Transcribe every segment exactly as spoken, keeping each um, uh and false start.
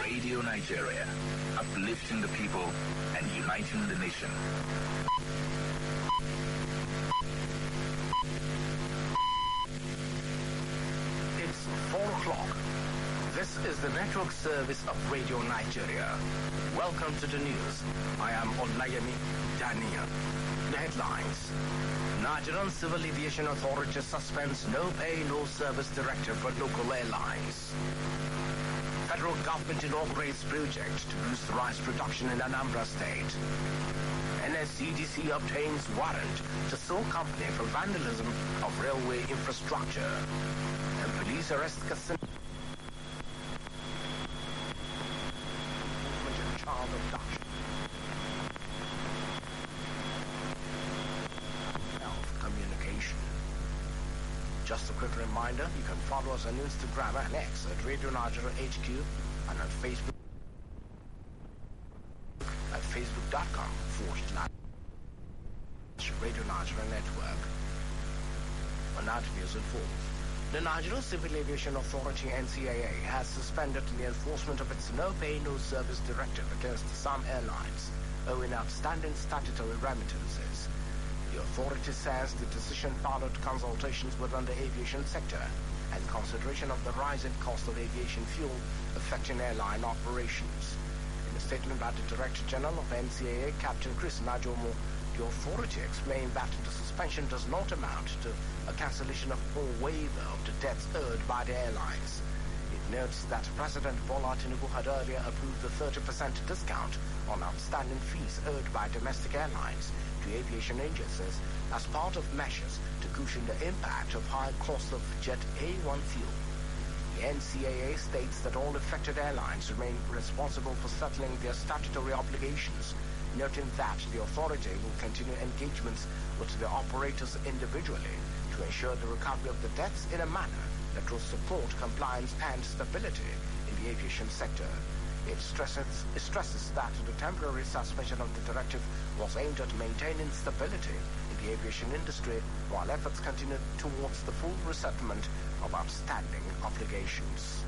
Radio Nigeria, uplifting the people and uniting the nation. It's four o'clock. This is the network service of Radio Nigeria. Welcome to the news. I am Olayemi Daniel. The headlines. Nigerian Civil Aviation Authority suspends no pay, no service directive for local airlines. Federal government inaugurates project to boost rice production in Anambra State. N S C D C obtains warrant to sue company for vandalism of railway infrastructure. And police arrest Kasim. Movement in child abduction. Health communication. Just a quick reminder, you can follow us on Instagram and X at Radio Nigeria H Q and on Facebook at facebook.com forward slash Radio Nigeria Network. On now to news in full. The Nigerian Civil Aviation Authority N C A A has suspended the enforcement of its no pay, no service directive against some airlines owing outstanding statutory remittances. The authority says the decision followed consultations within the aviation sector and consideration of the rising cost of aviation fuel affecting airline operations. In a statement by the Director General of N C A A, Captain Chris Najomo, the authority explained that the suspension does not amount to a cancellation of or waiver of the debts owed by the airlines. It notes that President Bola Tinubu had earlier approved the thirty percent discount on outstanding fees owed by domestic airlines to aviation agencies as part of measures to cushion the impact of high cost of Jet A one fuel. The N C A A states that all affected airlines remain responsible for settling their statutory obligations, noting that the authority will continue engagements with the operators individually to ensure the recovery of the debts in a manner that will support compliance and stability in the aviation sector. It stresses, it stresses that the temporary suspension of the directive was aimed at maintaining stability in the aviation industry while efforts continue towards the full resettlement of outstanding obligations.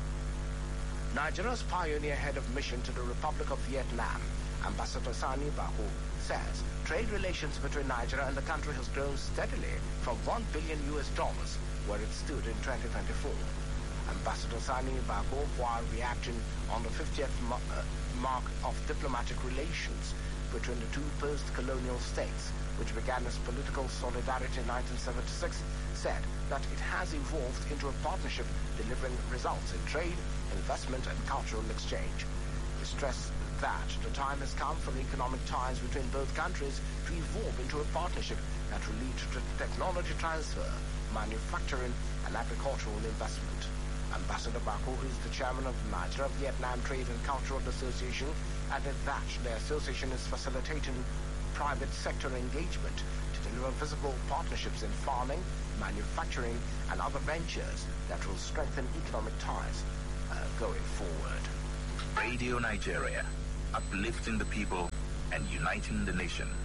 Nigeria's pioneer head of mission to the Republic of Vietnam, Ambassador Sani Baho, says trade relations between Nigeria and the country has grown steadily from one billion U S dollars where it stood in twenty twenty-four. Ambassador Sani Baho, while reacting on the fiftieth ma- uh, mark of diplomatic relations between the two post-colonial states, which began as political solidarity in nineteen seventy-six, said that it has evolved into a partnership delivering results in trade, investment and cultural exchange. He stressed that the time has come for economic ties between both countries to evolve into a partnership that will lead to technology transfer, manufacturing and agricultural investment. Ambassador Bako, who is the chairman of the Nigeria-Vietnam Trade and Cultural Association, added that the association is facilitating private sector engagement to deliver visible partnerships in farming, manufacturing and other ventures that will strengthen economic ties uh, going forward. Radio Nigeria, uplifting the people and uniting the nation.